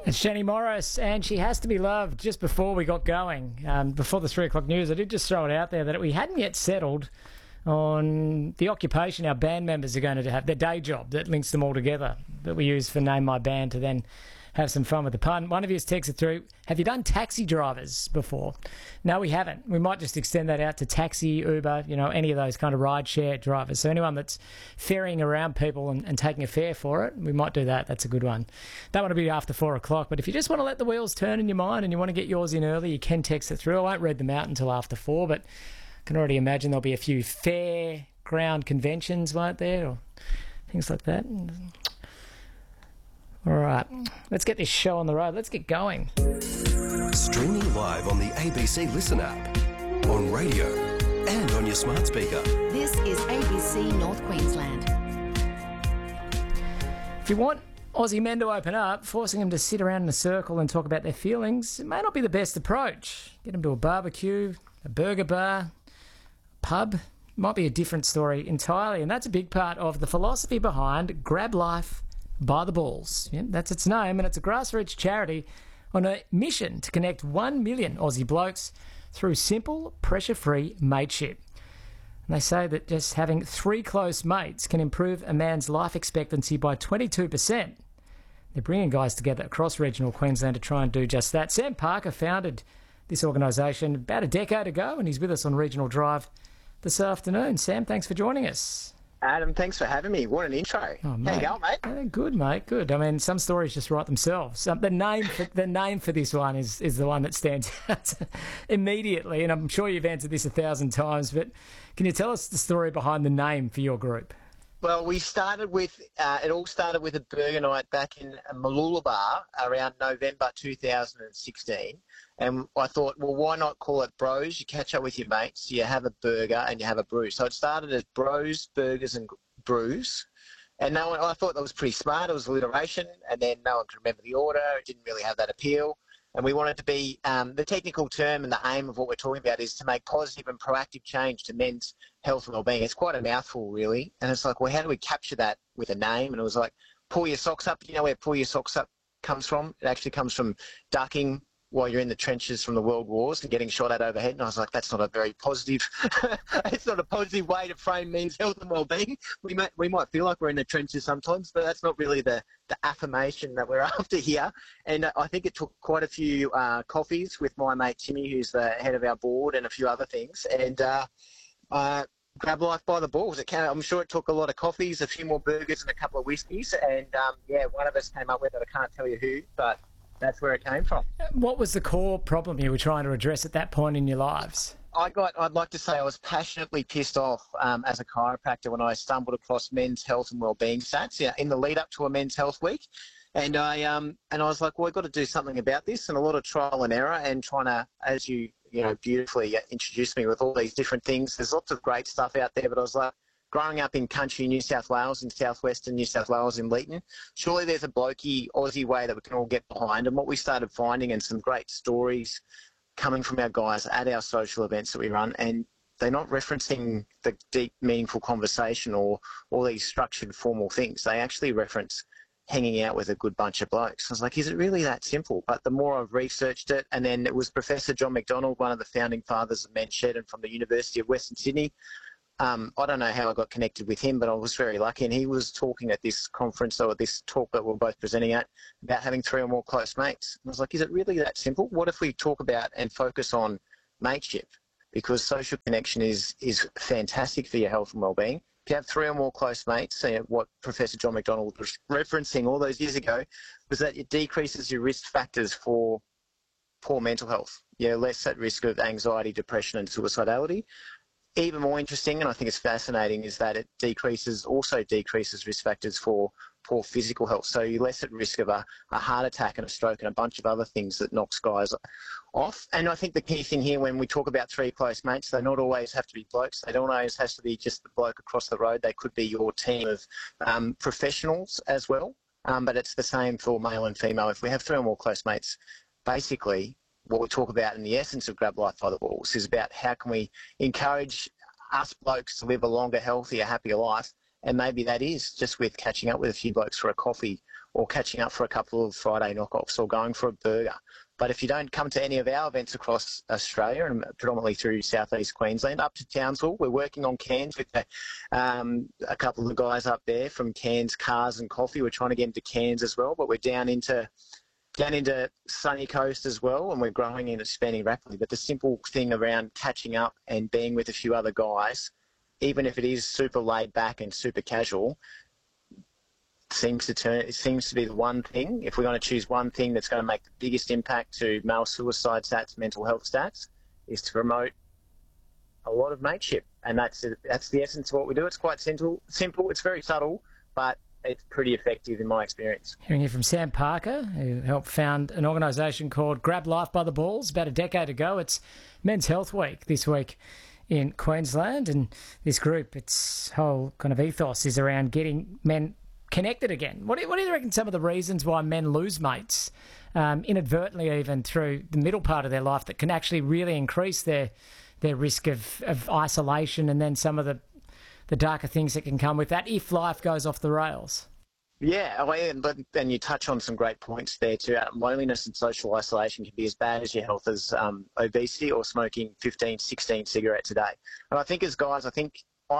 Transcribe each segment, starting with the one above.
It's Jenny Morris, and she has to be loved. Just before we got going, before the 3 o'clock news, I did just throw it out there that we hadn't yet settled on the occupation our band members are going to have, their day job that links them all together, that we use for Name My Band to then have some fun with the pun. One of you has texted through, have you done taxi drivers before? No, we haven't. We might just extend that out to taxi, Uber, any of those kind of ride-share drivers. So anyone that's ferrying around people and taking a fare for it, we might do that. That's a good one. That one will be after 4 o'clock. But if you just want to let the wheels turn in your mind and you want to get yours in early, you can text it through. I won't read them out until after 4, but I can already imagine there'll be a few fairground conventions, won't there, or things like that. All right, let's get this show on the road. Let's get going. Streaming live on the ABC Listen app, on radio and on your smart speaker. This is ABC North Queensland. If you want Aussie men to open up, forcing them to sit around in a circle and talk about their feelings, it may not be the best approach. Get them to a barbecue, a burger bar, pub. Might be a different story entirely, and that's a big part of the philosophy behind Grab Life by the Balls. Yeah, that's its name, and it's a grassroots charity on a mission to connect 1 million Aussie blokes through simple, pressure-free mateship. And they say that just having 3 close mates can improve a man's life expectancy by 22%. They're bringing guys together across regional Queensland to try and do just that. Sam Parker founded this organisation about a decade ago, and he's with us on Regional Drive this afternoon. Sam, thanks for joining us. Adam, thanks for having me. What an intro. Oh, how you going, mate? Good, mate. Good. I mean, some stories just write themselves. The name for this one is the one that stands out immediately, and I'm sure you've answered this 1,000 times, but can you tell us the story behind the name for your group? Well, we started with, it all started with a burger night back in Mooloolaba around November 2016. And I thought, well, why not call it Bros? You catch up with your mates, you have a burger and you have a brew. So it started as Bros, Burgers and Brews. And I thought that was pretty smart. It was alliteration, and then no one could remember the order. It didn't really have that appeal. And we wanted to be, the technical term and the aim of what we're talking about is to make positive and proactive change to men's health and well-being. It's quite a mouthful, really. And it's like, well, how do we capture that with a name? And it was like, pull your socks up. You know where pull your socks up comes from? It actually comes from ducking while you're in the trenches from the world wars and getting shot at overhead. And I was like, that's not a very positive, it's not a positive way to frame men's health and well-being. We might feel like we're in the trenches sometimes, but that's not really the affirmation that we're after here. And I think it took quite a few coffees with my mate Timmy, who's the head of our board, and a few other things. And Grab Life by the Balls. I'm sure it took a lot of coffees, a few more burgers and a couple of whiskies. And one of us came up with it. I can't tell you who, but that's where it came from. What was the core problem you were trying to address at that point in your lives? I'd like to say I was passionately pissed off as a chiropractor when I stumbled across men's health and wellbeing stats in the lead up to a Men's Health Week. And I was like, well, I've got to do something about this, and a lot of trial and error and trying to, as you beautifully introduced me with all these different things. There's lots of great stuff out there, but I was like, growing up in country New South Wales, in southwestern New South Wales in Leeton, surely there's a blokey Aussie way that we can all get behind. And what we started finding, and some great stories coming from our guys at our social events that we run, and they're not referencing the deep, meaningful conversation or all these structured, formal things. They actually reference hanging out with a good bunch of blokes. I was like, is it really that simple? But the more I've researched it, and then it was Professor John McDonald, one of the founding fathers of Men's Shed and from the University of Western Sydney. I don't know how I got connected with him, but I was very lucky. And he was talking at this conference, or this talk that we're both presenting at, about having 3 or more close mates. And I was like, is it really that simple? What if we talk about and focus on mateship? Because social connection is fantastic for your health and well-being. If you have 3 or more close mates, what Professor John McDonald was referencing all those years ago was that it decreases your risk factors for poor mental health. You're less at risk of anxiety, depression and suicidality. Even more interesting, and I think it's fascinating, is that it also decreases risk factors for poor physical health. So you're less at risk of a heart attack and a stroke and a bunch of other things that knocks guys off. And I think the key thing here when we talk about 3 close mates, they not always have to be blokes. They don't always have to be just the bloke across the road. They could be your team of professionals as well. But it's the same for male and female. If we have 3 or more close mates, basically what we talk about in the essence of Grab Life by the Balls is about how can we encourage us blokes to live a longer, healthier, happier life. And maybe that is just with catching up with a few blokes for a coffee or catching up for a couple of Friday knockoffs or going for a burger. But if you don't come to any of our events across Australia, and predominantly through southeast Queensland, up to Townsville, we're working on Cairns with a couple of the guys up there from Cairns Cars and Coffee. We're trying to get into Cairns as well, but we're down into Sunny Coast as well, and we're growing and expanding rapidly. But the simple thing around catching up and being with a few other guys, even if it is super laid back and super casual, it seems to be the one thing. If we're going to choose one thing that's going to make the biggest impact to male suicide stats, mental health stats, is to promote a lot of mateship, and that's the essence of what we do. It's quite simple. It's very subtle, but it's pretty effective in my experience. Hearing here from Sam Parker, who helped found an organisation called Grab Life by the Balls about a decade ago. It's Men's Health Week this week in Queensland, and this group, its whole kind of ethos is around getting men connected again. What do you reckon some of the reasons why men lose mates, inadvertently even through the middle part of their life, that can actually really increase their risk of isolation and then some of the darker things that can come with that if life goes off the rails? Yeah, but then you touch on some great points there too. Loneliness and social isolation can be as bad as your health as obesity or smoking 15, 16 cigarettes a day. And I think as guys, I think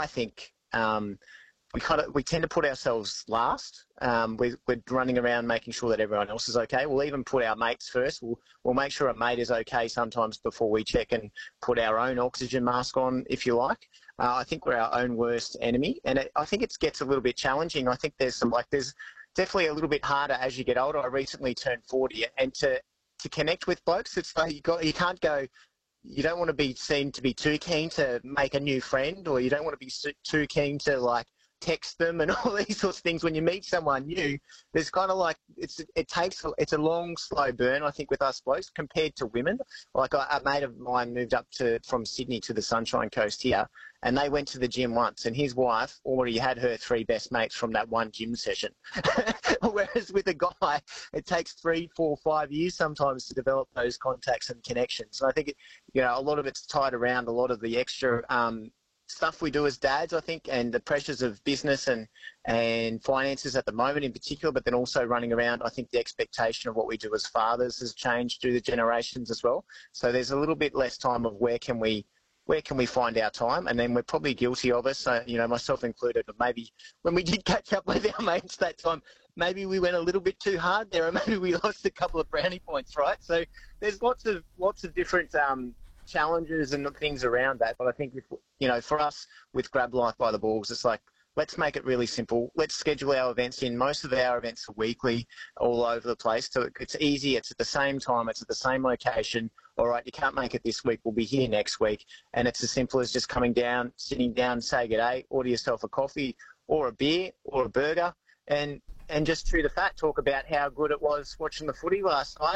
we tend to put ourselves last. We're running around making sure that everyone else is okay. We'll even put our mates first. We'll make sure a mate is okay sometimes before we check and put our own oxygen mask on, if you like. I think we're our own worst enemy, and I think it gets a little bit challenging. I think there's definitely a little bit harder as you get older. I recently turned 40, and to connect with blokes, it's like you can't go. You don't want to be seen to be too keen to make a new friend, or you don't want to be too keen to text them and all these sorts of things. When you meet someone new, there's kind of it's a long, slow burn, I think, with us blokes compared to women. Like a mate of mine moved up from Sydney to the Sunshine Coast here, and they went to the gym once, and his wife already had her 3 best mates from that one gym session. Whereas with a guy, it takes 3, 4, 5 years sometimes to develop those contacts and connections. And I think a lot of it's tied around a lot of the extra stuff we do as dads, I think, and the pressures of business and finances at the moment in particular, but then also running around, I think the expectation of what we do as fathers has changed through the generations as well. So there's a little bit less time of where can we find our time, and then we're probably guilty of it, so, myself included, but maybe when we did catch up with our mates that time, maybe we went a little bit too hard there, and maybe we lost a couple of brownie points, right? So there's lots of different challenges and things around that. But I think, for us with Grab Life by the Balls, it's like, let's make it really simple. Let's schedule our events in. Most of our events are weekly, all over the place. So it's easy. It's at the same time. It's at the same location. All right, you can't make it this week. We'll be here next week. And it's as simple as just coming down, sitting down, say good day, order yourself a coffee or a beer or a burger, and just chew the fat, talk about how good it was watching the footy last night.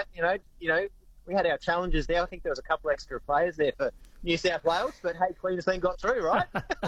We had our challenges there. I think there was a couple extra players there for New South Wales, but hey, Queensland got through, right?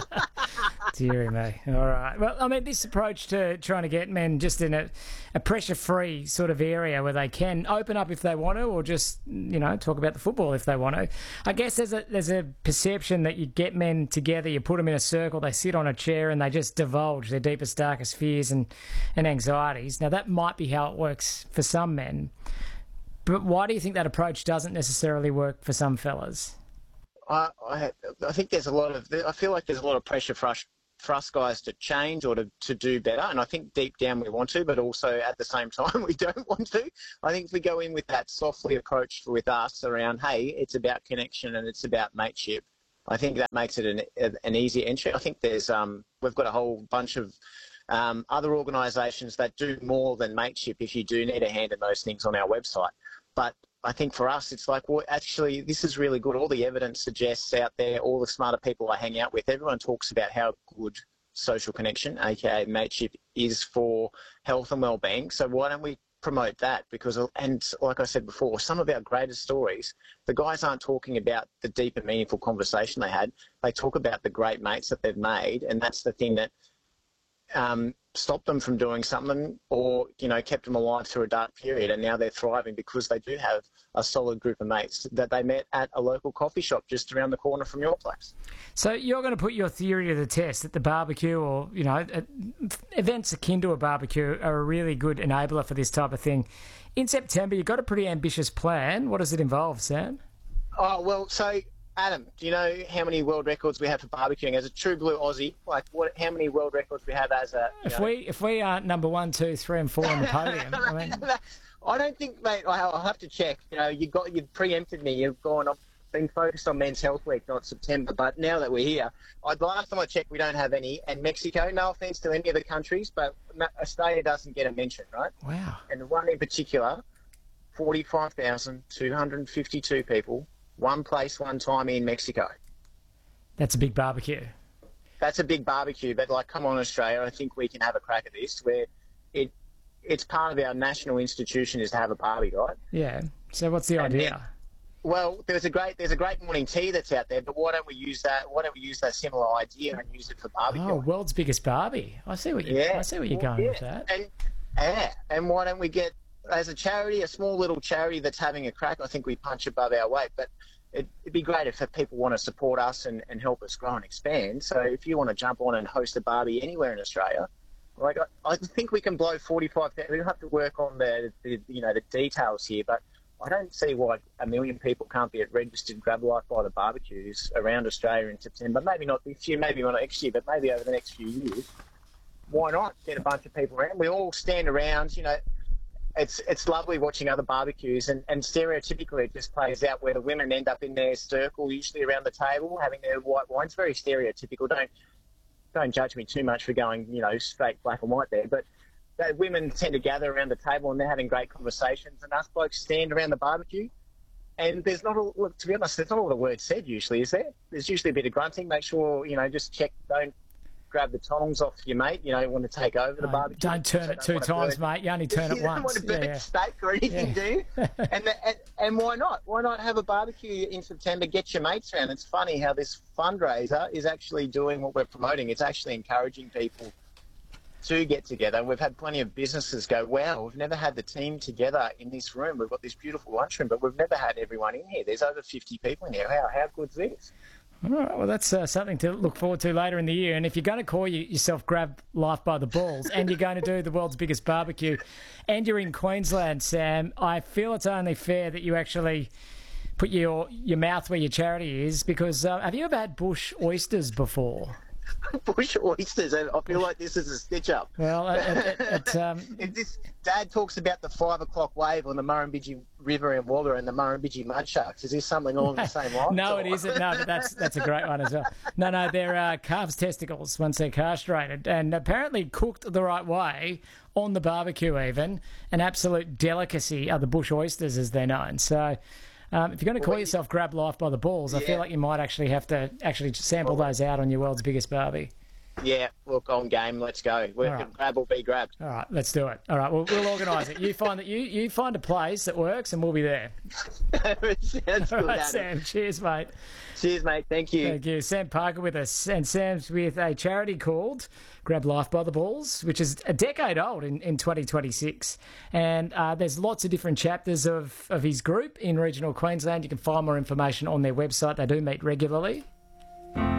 Deary me. All right. Well, I mean, this approach to trying to get men just in a pressure-free sort of area where they can open up if they want to, or just, talk about the football if they want to. I guess there's a perception that you get men together, you put them in a circle, they sit on a chair and they just divulge their deepest, darkest fears and anxieties. Now, that might be how it works for some men. But why do you think that approach doesn't necessarily work for some fellas? I think I feel like there's a lot of pressure for us guys to change or to do better. And I think deep down we want to, but also at the same time we don't want to. I think if we go in with that softly approach with us around, hey, it's about connection and it's about mateship, I think that makes it an easy entry. I think we've got a whole bunch of other organisations that do more than mateship if you do need a hand in those things on our website. But I think for us, it's like, well, actually, this is really good. All the evidence suggests out there, all the smarter people I hang out with, everyone talks about how good social connection, aka mateship, is for health and well-being. So why don't we promote that? And like I said before, some of our greatest stories, the guys aren't talking about the deep and meaningful conversation they had. They talk about the great mates that they've made, and that's the thing that stopped them from doing something, or kept them alive through a dark period, and now they're thriving because they do have a solid group of mates that they met at a local coffee shop just around the corner from your place. So you're going to put your theory to the test that the barbecue, or events akin to a barbecue, are a really good enabler for this type of thing. In September, you've got a pretty ambitious plan. What does it involve, Sam? Oh, well, so Adam, do you know how many world records we have for barbecuing as a true blue Aussie? Like, how many world records we have as a? If we aren't number 1, 2, 3, and 4 on the podium, I mean, I don't think, mate. I'll have to check. You've preempted me. You've gone. I've been focused on Men's Health Week, not September. But now that we're here, the last time I checked, we don't have any. And Mexico, no offence to any of the countries, but Australia doesn't get a mention, right? Wow. And the one in particular, 45,252 people. One place, one time in Mexico. That's a big barbecue. That's a big barbecue, but come on, Australia, I think we can have a crack at this. Where it's part of our national institution is to have a barbie, right? Yeah. So what's the idea? Well, there's a great morning tea that's out there, but why don't we use that? Why don't we use that similar idea and use it for barbecue? Oh, world's biggest barbie. I see what you're going with that. And why don't we get, as a charity, a small little charity that's having a crack? I think we punch above our weight, but it'd be great if people want to support us and help us grow and expand. So if you want to jump on and host a barbie anywhere in Australia, I think we can blow 45,000. We have to work on the details here, but I don't see why 1 million people can't be at registered Grab Life by the barbecues around Australia in September. Maybe not this year, maybe not next year, but maybe over the next few years. Why not get a bunch of people around? We all stand around, It's lovely watching other barbecues, and stereotypically it just plays out where the women end up in their circle, usually around the table, having their white wine. It's very stereotypical. Don't judge me too much for going, straight black and white there. But women tend to gather around the table and they're having great conversations, and us blokes stand around the barbecue. And there's not all, to be honest, there's not all the words said usually, is there? There's usually a bit of grunting. Make sure, just check, don't grab the tongs off your mate. Want to take over the barbecue. Don't turn it 2 times, mate. You only turn it once. You don't want to burn steak or anything, do you? And why not? Why not have a barbecue in September? Get your mates around. It's funny how this fundraiser is actually doing what we're promoting. It's actually encouraging people to get together. We've had plenty of businesses go, wow, we've never had the team together in this room. We've got this beautiful lunchroom, but we've never had everyone in here. There's over 50 people in here. How good's this? All right, well, that's something to look forward to later in the year. And if you're going to call yourself Grab Life by the Balls and you're going to do the world's biggest barbecue and you're in Queensland, Sam, I feel it's only fair that you actually put your mouth where your charity is, because have you ever had bush oysters before? Bush oysters, and I feel like this is a stitch-up. Well, if this Dad talks about the 5 o'clock wave on the Murrumbidgee River in Walla and the Murrumbidgee mud sharks, is this something along the same line? No, it isn't. No, but that's a great one as well. No, they're calves' testicles once they're castrated, and apparently cooked the right way on the barbecue even. An absolute delicacy are the bush oysters, as they're known. So if you're going to call yourself Grab Life by the Balls, I feel like you might actually have to sample those out on your world's biggest barbie. Yeah, look, on game, let's go. Grab or be grabbed. All right, let's do it. All right, we'll organise it. You find a place that works, and we'll be there. Sounds good, all right, Sam. Cheers, mate. Cheers, mate. Thank you. Thank you. Sam Parker with us, and Sam's with a charity called Grab Life by the Balls, which is a decade old in 2026. And there's lots of different chapters of his group in regional Queensland. You can find more information on their website. They do meet regularly.